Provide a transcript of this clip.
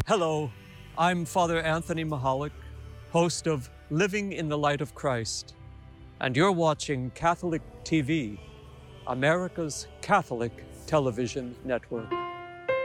Hello, I'm Father Anthony Mahalik, host of Living in the Light of Christ, and you're watching Catholic TV, America's Catholic television network.